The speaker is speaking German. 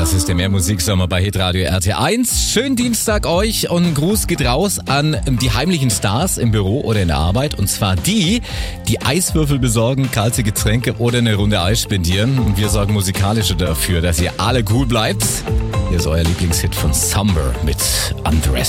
Das ist der Mehrmusiksommer bei Hitradio RT1. Schönen Dienstag euch und ein Gruß geht raus an die heimlichen Stars im Büro oder in der Arbeit. Und zwar die Eiswürfel besorgen, kalte Getränke oder eine Runde Eis spendieren. Und wir sorgen musikalisch dafür, dass ihr alle cool bleibt. Hier ist euer Lieblingshit von Summer mit Undressed.